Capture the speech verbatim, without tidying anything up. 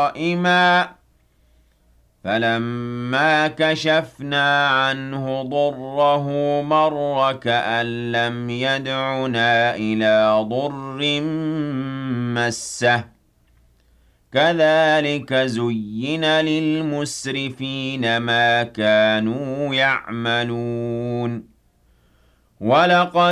قَائِمًا فَلَمَّا كَشَفْنَا عَنْهُ ضُرَّهُ مَرَّ كَأَن لَّمْ يَدْعُنَا إِلَىٰ ضُرٍّ مَّسَّهُ ۚ كَذَٰلِكَ زُيِّنَ لِلْمُسْرِفِينَ مَا كَانُوا يَعْمَلُونَ وَلَقَدْ